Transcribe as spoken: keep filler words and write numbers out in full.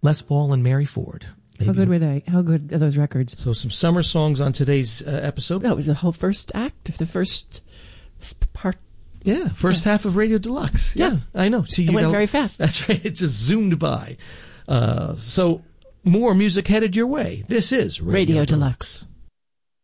Les Paul and Mary Ford. Maybe. How good were they? How good are those records? So some summer songs on today's uh, episode. That was the whole first act, the first part. Yeah, first yeah. half of Radio Deluxe. Yeah, yeah. I know. See, you it went know, very fast. That's right. It just zoomed by. Uh, so more music headed your way. This is Radio, Radio Deluxe. Deluxe.